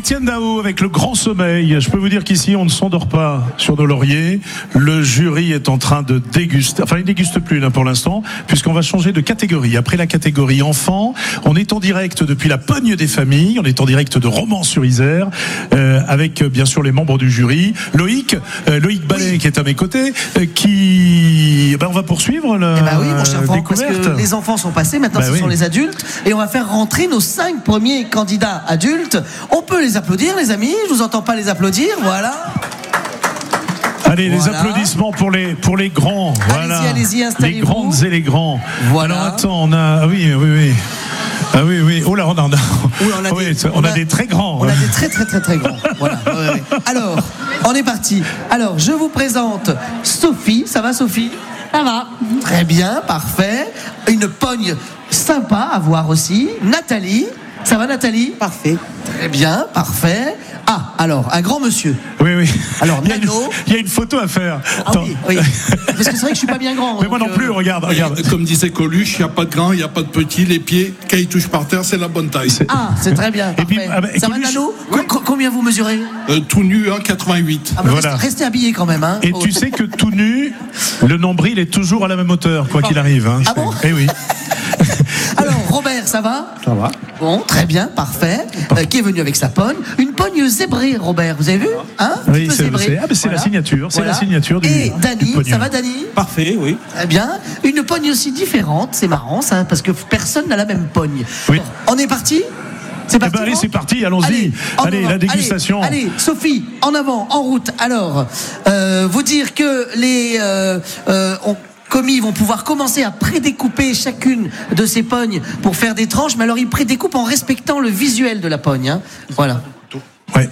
Étienne Dao avec le grand sommeil. Je peux vous dire qu'ici, on ne s'endort pas sur nos lauriers. Le jury est en train de déguster. Enfin, il ne déguste plus là pour l'instant, puisqu'on va changer de catégorie. Après la catégorie enfant, on est en direct depuis la Pogne des familles. On est en direct de Romans-sur-Isère, avec bien sûr les membres du jury. Loïc Ballet, qui est à mes côtés, on va poursuivre la oui, mon cher Franck, parce que les enfants sont passés, maintenant ce sont les adultes, et on va faire rentrer nos 5 premiers candidats adultes. On peut les applaudir, les amis. Je vous entends pas les applaudir, voilà. Allez, les applaudissements pour les grands. Voilà. Allez-y, installez-vous. Les grandes et les grands. Voilà. Alors attends, on a... Oui. Ah oui. Oh là, on a des très grands. On a des très grands. Voilà. Alors, on est parti. Alors, je vous présente Sophie. Ça va, Sophie ? Ça va. Très bien, parfait. Une pogne sympa à voir aussi. Nathalie. Ça va, Nathalie ? Parfait. Très bien, parfait. Ah, alors, un grand monsieur. Oui. Alors, Nano. Il y a une photo à faire. Ah oui. Parce que c'est vrai que je suis pas bien grand. Mais moi non plus, regarde. Comme disait Coluche, il n'y a pas de grand, il n'y a pas de petit. Les pieds, quand ils touchent par terre, c'est la bonne taille. Ah, c'est très bien. Et puis, ça va, Nano ? Combien vous mesurez ? Tout nu, 1,88. Ah, voilà. Restez habillé quand même. Hein. Et tu sais que tout nu, le nombril est toujours à la même hauteur, quoi qu'il arrive. Hein. Ah bon ? Eh oui. Alors, Robert, ça va ? Ça va. Bon, très bien, parfait. Qui est venu avec sa pogne. Une pogne zébrée, Robert, vous avez vu ? Hein ? Oui, c'est la signature. C'est la signature du. Et Dany, ça va, Dany ? Parfait, oui. Très bien. Une pogne aussi différente, c'est marrant, ça, parce que personne n'a la même pogne. Oui. Bon, on est parti ? C'est parti, allez, c'est parti, allons-y. Allez, la dégustation. Allez, Sophie, en avant, en route. Alors, vous dire que les commis vont pouvoir commencer à prédécouper chacune de ces pognes pour faire des tranches, mais alors ils prédécoupent en respectant le visuel de la pogne. Hein. Voilà. Ouais.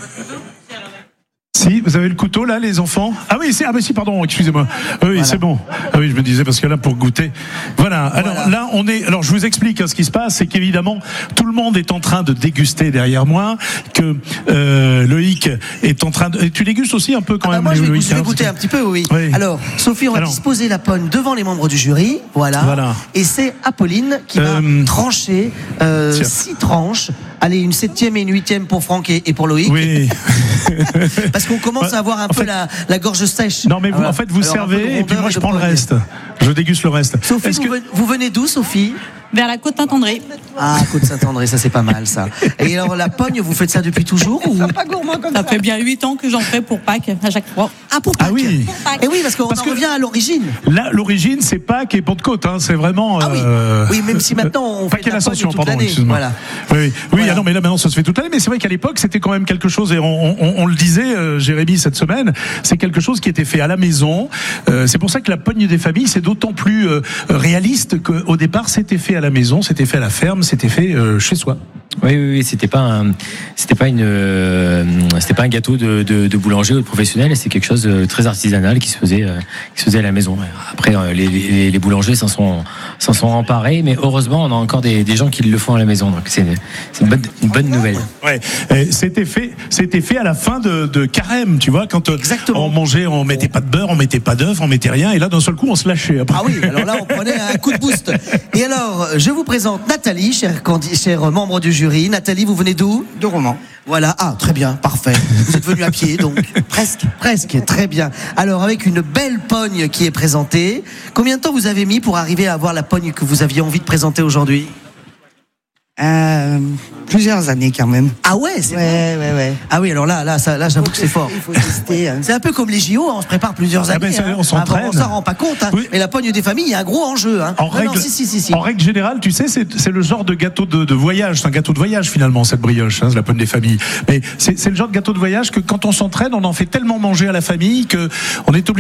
Si, vous avez le couteau là, les enfants ? Ah oui, pardon, excusez-moi. Oui, voilà. C'est bon. Ah oui, je me disais parce que là pour goûter. Voilà. Alors là, alors je vous explique ce qui se passe, c'est qu'évidemment tout le monde est en train de déguster derrière moi, que Loïc est en train de. Et tu dégustes aussi un peu quand même. Moi, je vais Loïc, goûter un petit peu, oui. Alors, Sophie, on va disposer la pogne devant les membres du jury, voilà. Et c'est Apolline qui va trancher 6 tranches. Allez, une 7e et une 8e pour Franck et pour Loïc. Oui. Parce qu'on commence à avoir un peu la gorge sèche. Non, mais vous, en fait, vous servez et puis moi je prends le reste. Je déguste le reste. Sophie, vous venez d'où, Sophie ? Vers la Côte-Saint-André. Ah, Côte-Saint-André, ça c'est pas mal ça. Et alors la pogne, vous faites ça depuis toujours ou... Pas gourmand comme ça. Ça fait bien 8 ans que j'en fais pour Pâques à chaque fois. Ah, pour Pâques. Ah oui. Pour Pâques. Et oui, parce qu'on revient à l'origine. Là, l'origine, c'est Pâques et Pentecôte, hein. C'est vraiment. Ah oui. Oui, même si maintenant on fait la pogne toute l'année. Voilà. Oui. Voilà. Ah non, mais là maintenant ça se fait toute l'année. Mais c'est vrai qu'à l'époque, c'était quand même quelque chose. Et on le disait, Jérémy, cette semaine, c'est quelque chose qui était fait à la maison. C'est pour ça que la pogne des familles, c'est d'autant plus réaliste qu'au départ, c'était fait à la maison, c'était fait à la ferme, c'était fait chez soi. Oui, c'était pas un gâteau de boulanger ou de professionnel, c'est quelque chose de très artisanal qui se faisait à la maison. Après, les boulangers s'en sont emparés, mais heureusement, on a encore des gens qui le font à la maison, donc c'est une bonne nouvelle. Ouais, c'était fait à la fin de carême, tu vois, quand on mangeait, on mettait pas de beurre, on mettait pas d'œufs, on mettait rien, et là d'un seul coup, on se lâchait. Après. Ah oui, alors là, on prenait un coup de boost. Et alors, je vous présente Nathalie, chère membre du jury. Nathalie, vous venez d'où ? De Romans. Voilà, très bien, parfait. Vous êtes venu à pied, donc presque, très bien. Alors, avec une belle pogne qui est présentée, combien de temps vous avez mis pour arriver à avoir la pogne que vous aviez envie de présenter aujourd'hui ? Plusieurs années quand même. Ah ouais, c'est ouais. Ah oui, alors là, j'avoue que c'est fort. Il faut tester. C'est un peu comme les JO, on se prépare plusieurs années. On s'entraîne. On s'en rend pas compte. Hein. Oui. Mais la pogne des familles, il y a un gros enjeu. Hein. En règle générale, tu sais, c'est le genre de gâteau de voyage. C'est un gâteau de voyage finalement, cette brioche, la pogne des familles. Mais c'est le genre de gâteau de voyage que quand on s'entraîne, on en fait tellement manger à la famille que on est obligé